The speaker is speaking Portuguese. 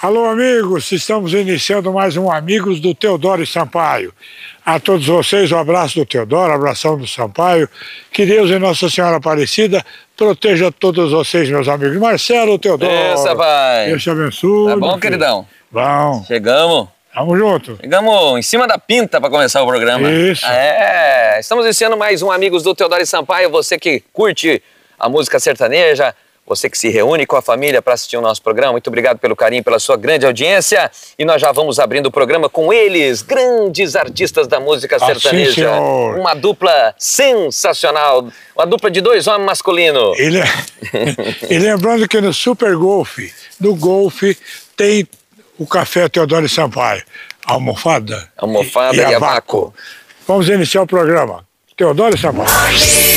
Alô, amigos, estamos iniciando mais um Amigos do Teodoro e Sampaio. A todos vocês, um abraço do Teodoro, um abração do Sampaio. Que Deus e Nossa Senhora Aparecida proteja todos vocês, meus amigos. Marcelo, Teodoro. Benção, pai. Deus te abençoe. Tá bom, queridão? Bom. Chegamos. Tamo junto. Chegamos em cima da pinta para começar o programa. Isso. Estamos iniciando mais um Amigos do Teodoro e Sampaio. Você que curte a música sertaneja, você que se reúne com a família para assistir o nosso programa, muito obrigado pelo carinho, pela sua grande audiência. E nós já vamos abrindo o programa com eles, grandes artistas da música sertaneja. Sim, senhor. Uma dupla sensacional, uma dupla de dois homens masculinos. E lembrando que no Super Golf, no Golf, tem o Café Teodoro e Sampaio. Almofada E a vácuo. Vamos iniciar o programa. Teodoro e Sampaio.